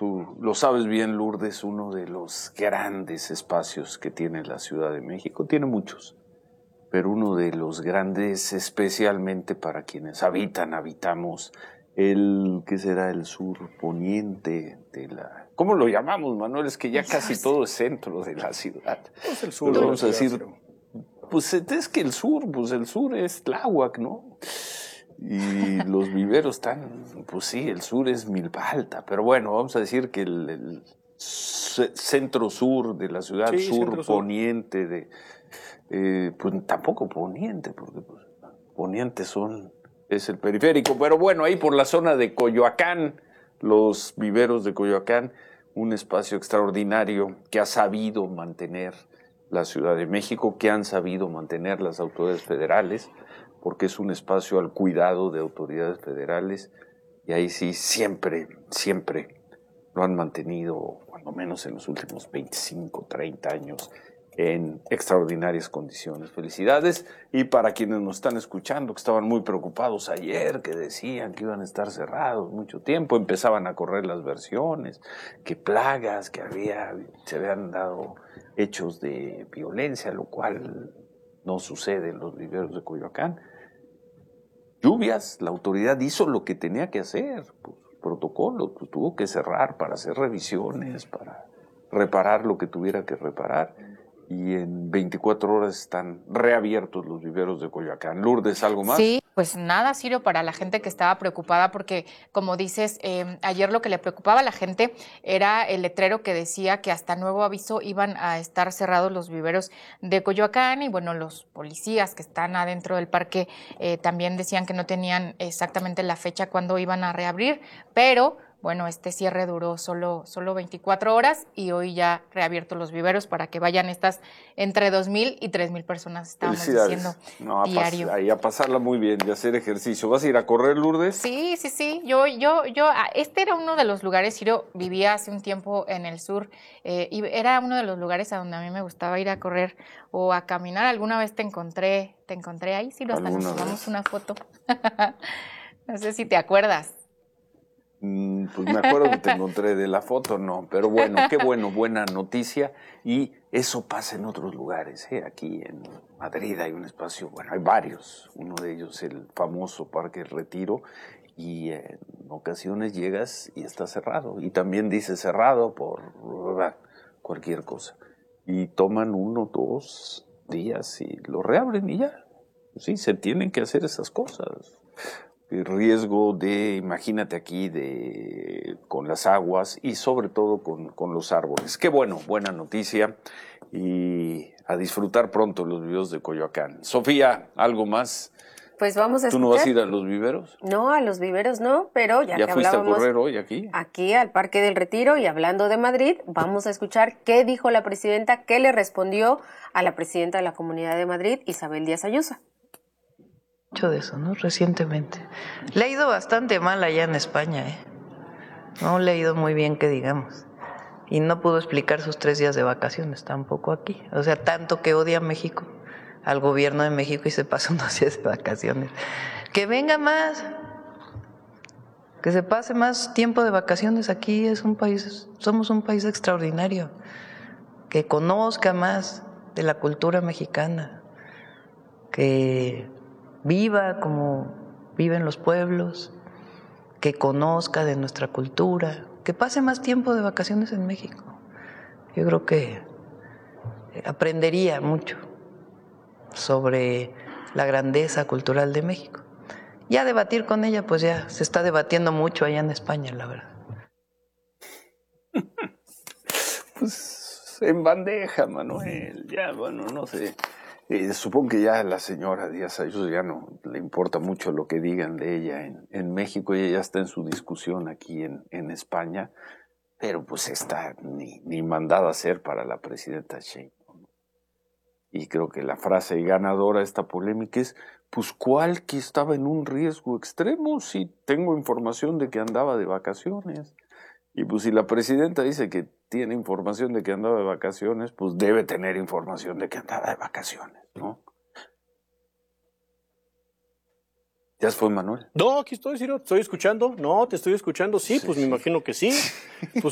tú lo sabes bien, Lourdes, uno de los grandes espacios que tiene la Ciudad de México. Tiene muchos, pero uno de los grandes, especialmente para quienes habitamos ¿qué será? El sur poniente de la... ¿Cómo lo llamamos, Manuel? Es que ya casi todo es centro de la ciudad. Pues el sur. Vamos a decir, pues es que el sur es Tláhuac, ¿no? Y los viveros están, pues sí, el sur es Milpa, pero bueno, vamos a decir que el centro-sur de la ciudad, sí, sur-poniente, pues tampoco poniente, porque pues, poniente es el periférico, pero bueno, ahí por la zona de Coyoacán, los viveros de Coyoacán, un espacio extraordinario que ha sabido mantener la Ciudad de México, que han sabido mantener las autoridades federales, porque es un espacio al cuidado de autoridades federales, y ahí sí siempre lo han mantenido, cuando menos en los últimos 25, 30 años, en extraordinarias condiciones. Felicidades. Y para quienes nos están escuchando, que estaban muy preocupados ayer, que decían que iban a estar cerrados mucho tiempo, empezaban a correr las versiones, que plagas, que se habían dado hechos de violencia, lo cual no sucede en los viveros de Coyoacán. Lluvias, la autoridad hizo lo que tenía que hacer, pues, protocolo, pues, tuvo que cerrar para hacer revisiones, para reparar lo que tuviera que reparar, y en 24 horas están reabiertos los viveros de Coyoacán. Lourdes, ¿algo más? Sí, pues nada, Ciro, para la gente que estaba preocupada, porque como dices, ayer lo que le preocupaba a la gente era el letrero que decía que hasta nuevo aviso iban a estar cerrados los viveros de Coyoacán, y bueno, los policías que están adentro del parque también decían que no tenían exactamente la fecha cuando iban a reabrir, pero bueno, este cierre duró solo 24 horas y hoy ya reabierto los viveros para que vayan estas entre 2,000 y 3,000 personas, estábamos diciendo, diario. Ahí a pasarla muy bien y hacer ejercicio. ¿Vas a ir a correr, Lourdes? Sí. Yo, este era uno de los lugares, Ciro, vivía hace un tiempo en el sur, y era uno de los lugares a donde a mí me gustaba ir a correr o a caminar. Alguna vez te encontré ahí, Ciro, hasta nos tomamos una foto. No sé si te acuerdas. Pues me acuerdo que te encontré de la foto, no, pero bueno, qué bueno, buena noticia, y eso pasa en otros lugares, aquí en Madrid hay un espacio, bueno, hay varios, uno de ellos el famoso Parque Retiro, y en ocasiones llegas y está cerrado, y también dice cerrado por cualquier cosa, y toman 1 o 2 días y lo reabren y ya, sí, se tienen que hacer esas cosas. El riesgo de, imagínate aquí, con las aguas y sobre todo con los árboles. Qué bueno, buena noticia, y a disfrutar pronto los viveros de Coyoacán. Sofía, ¿algo más? Pues vamos a escuchar. ¿Tú no vas a ir a los viveros? No, a los viveros no, pero ya que fuiste hablábamos a correr hoy aquí? Aquí al Parque del Retiro, y hablando de Madrid, vamos a escuchar qué dijo la presidenta, qué le respondió a la presidenta de la Comunidad de Madrid, Isabel Díaz Ayuso. Mucho de eso, ¿no? Recientemente. Le ha ido bastante mal allá en España, No le ha ido muy bien, que digamos. Y no pudo explicar sus 3 días de vacaciones tampoco aquí. O sea, tanto que odia a México, al gobierno de México, y se pasa unos días de vacaciones. Que venga más, que se pase más tiempo de vacaciones aquí. Somos un país extraordinario. Que conozca más de la cultura mexicana, que viva como viven los pueblos, que conozca de nuestra cultura, que pase más tiempo de vacaciones en México. Yo creo que aprendería mucho sobre la grandeza cultural de México. Ya debatir con ella, pues ya se está debatiendo mucho allá en España, la verdad. Pues en bandeja, Manuel, ya, bueno, no sé. Supongo que ya a la señora Díaz Ayuso ya no le importa mucho lo que digan de ella en México, ella ya está en su discusión aquí en España, pero pues está ni mandada a ser para la presidenta Sheinbaum. Y creo que la frase ganadora de esta polémica es, pues ¿cuál que estaba en un riesgo extremo? Sí, tengo información de que andaba de vacaciones. Y pues si la presidenta dice que tiene información de que andaba de vacaciones, pues debe tener información de que andaba de vacaciones, ¿no? ¿Ya se fue, Manuel? No, aquí estoy, Ciro, te estoy escuchando. No, te estoy escuchando, sí, pues me imagino que sí. Pues